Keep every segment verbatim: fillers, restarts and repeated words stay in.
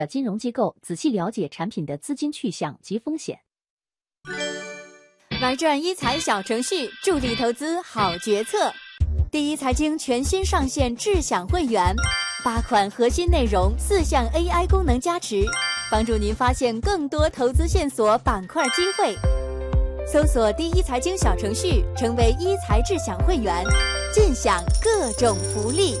金融机构仔细了解产品的资金去向及风险。 玩转一财小程序，助力投资好决策。第一财经全新上线智享会员，八款核心内容，四项 A I 功能加持，帮助您发现更多投资线索、板块机会。搜索第一财经小程序，成为一财智享会员，尽享各种福利。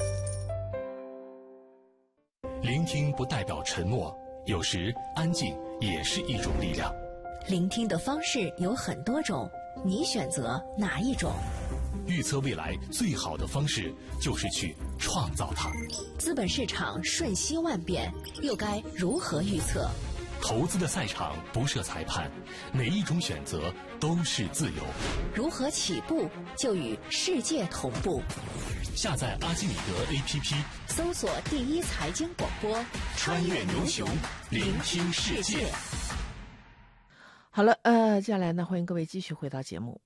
聆听不代表沉默，有时安静也是一种力量。 聆听的方式有很多种，你选择哪一种？ 预测未来最好的方式就是去创造它。 资本市场瞬息万变，又该如何预测？ 投资的赛场不设裁判，哪一种选择都是自由。 如何起步就与世界同步？ 下载阿基米德 A P P， 搜索第一财经广播， 穿越牛熊，聆听世界。 好了，呃，接下来呢，欢迎各位继续回到节目。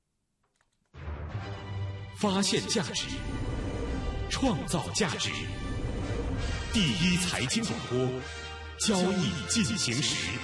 发现价值，创造价值。第一财经广播，交易进行时。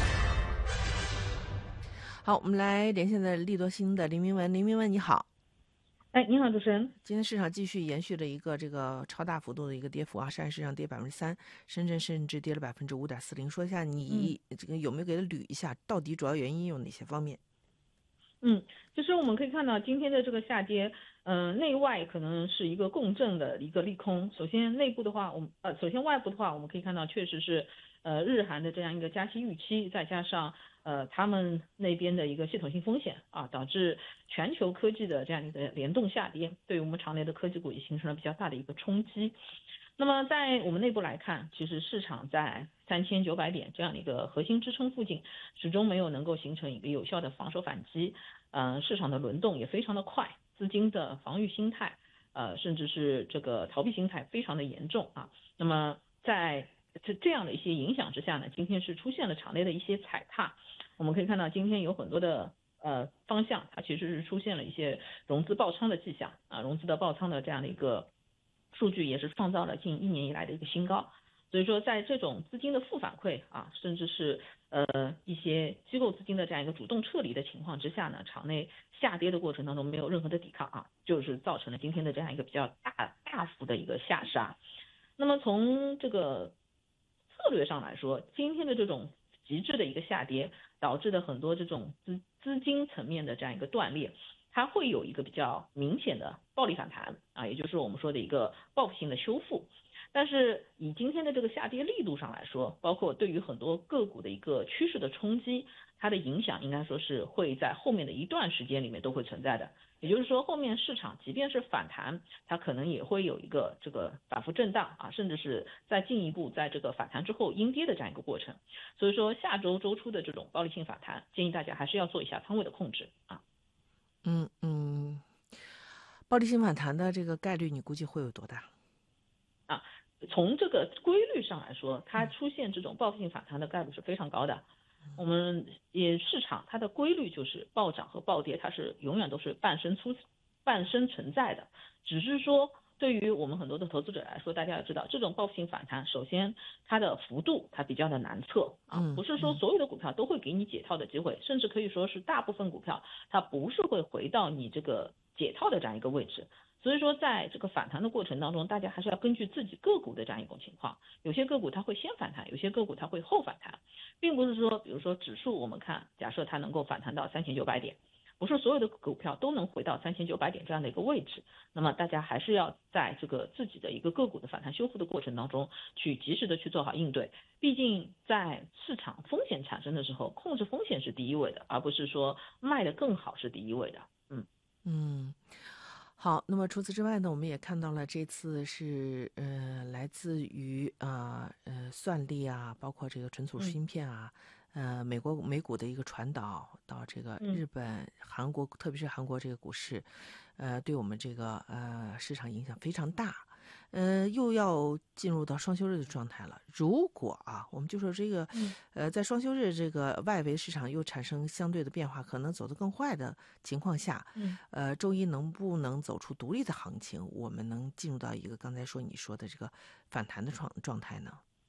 好，我们来连线的利多星的林明文，林明文你好。 哎，你好，主持人。 今天市场继续延续了一个这个超大幅度的一个跌幅啊，上海市场跌百分之三，深圳甚至跌了百分之五点四零。说一下你这个有没有给它捋一下，到底主要原因有哪些方面？ 嗯，就是我们可以看到今天的这个下跌，呃，内外可能是一个共振的一个利空。首先内部的话，我们呃，首先外部的话，我们可以看到确实是呃日韩的这样一个加息预期，再加上呃他们那边的一个系统性风险啊，导致全球科技的这样一个联动下跌，对于我们场内的科技股也形成了比较大的一个冲击。那么在我们内部来看，其实市场在三千九百点这样的一个核心支撑附近，始终没有能够形成一个有效的防守反击。呃，市场的轮动也非常的快，资金的防御心态，呃，甚至是这个逃避心态非常的严重啊。那么在这这样的一些影响之下呢，今天是出现了场内的一些踩踏。我们可以看到今天有很多的呃方向，它其实是出现了一些融资爆仓的迹象啊，融资的爆仓的这样的一个数据也是创造了近一年以来的一个新高。所以说在这种资金的负反馈啊，甚至是呃一些机构资金的这样一个主动撤离的情况之下呢，场内下跌的过程当中没有任何的抵抗啊，就是造成了今天的这样一个比较大大幅的一个下杀。那么从这个策略上来说，今天的这种极致的一个下跌导致的很多这种资资金层面的这样一个断裂，它会有一个比较明显的暴力反弹啊，也就是我们说的一个报复性的修复。但是以今天的这个下跌力度上来说，包括对于很多个股的一个趋势的冲击，它的影响应该说是会在后面的一段时间里面都会存在的。也就是说，后面市场即便是反弹，它可能也会有一个这个反复震荡啊，甚至是再进一步在这个反弹之后阴跌的这样一个过程。所以说下周周初的这种暴力性反弹，建议大家还是要做一下仓位的控制啊。 嗯嗯，暴力性反弹的这个概率你估计会有多大？ 啊，从这个规律上来说，它出现这种报复性反弹的概率是非常高的。我们也市场它的规律就是暴涨和暴跌，它是永远都是伴生出伴生存在的。只是说对于我们很多的投资者来说，大家要知道，这种报复性反弹，首先它的幅度它比较的难测啊，不是说所有的股票都会给你解套的机会，甚至可以说是大部分股票它不是会回到你这个解套的这样一个位置。所以说在这个反弹的过程当中，大家还是要根据自己个股的这样一种情况，有些个股它会先反弹，有些个股它会后反弹，并不是说比如说指数我们看假设它能够反弹到三千九百点，不是所有的股票都能回到三千九百点这样的一个位置，那么大家还是要在这个自己的一个个股的反弹修复的过程当中去及时的去做好应对。毕竟在市场风险产生的时候，控制风险是第一位的，而不是说卖的更好是第一位的。嗯嗯，好，那么除此之外呢，我们也看到了这次是呃来自于啊 呃, 呃算力啊，包括这个存储芯片啊，嗯、呃美国美股的一个传导到这个日本、嗯、韩国，特别是韩国这个股市，呃，对我们这个呃市场影响非常大。呃，又要进入到双休日的状态了。如果啊，我们就说这个，呃，在双休日这个外围市场又产生相对的变化，可能走得更坏的情况下，呃，周一能不能走出独立的行情？我们能进入到一个刚才说你说的这个反弹的状状态呢？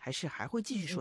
还是还会继续说？